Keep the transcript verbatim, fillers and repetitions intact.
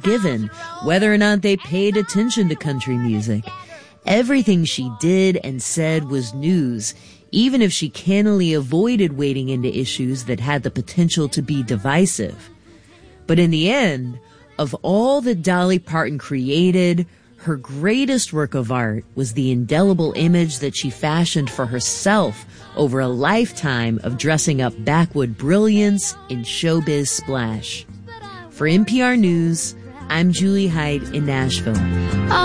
given, whether or not they paid attention to country music. Everything she did and said was news, even if she cannily avoided wading into issues that had the potential to be divisive. But in the end, of all that Dolly Parton created, her greatest work of art was the indelible image that she fashioned for herself over a lifetime of dressing up backwood brilliance in showbiz splash. For N P R News, I'm Julie Heidt in Nashville.